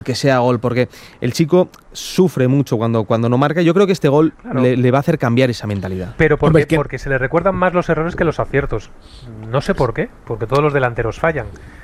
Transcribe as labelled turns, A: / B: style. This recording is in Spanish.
A: que sea gol, porque el chico sufre mucho cuando no marca. Yo creo que este gol le va a hacer cambiar esa mentalidad.
B: Pero porque se le recuerdan más los errores que los aciertos. No sé por qué, porque todos los delanteros fallan.